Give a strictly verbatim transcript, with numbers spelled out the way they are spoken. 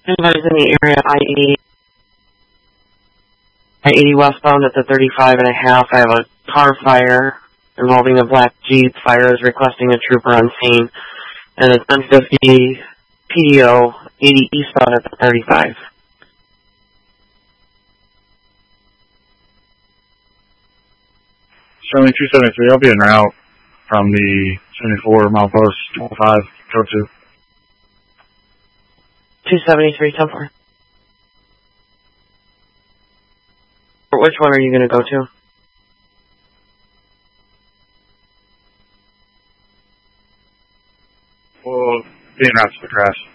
Anybody's in the area, I eighty, I eighty westbound at the thirty-five and a half. I have a car fire involving a black Jeep. Fire is requesting a trooper on scene. And it's one fifty P D O eighty eastbound at the thirty-five. Sterling two seventy-three, I'll be en route from the seventy-four mile post, twenty-five, go to. two seventy-three, ten four. Which one are you going to go to? Well, be en route to the crash.